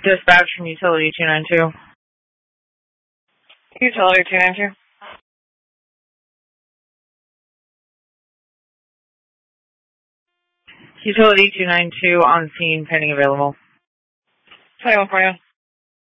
Dispatch from Utility 292. Utility 292. Utility 292 on scene, pending available. 2141.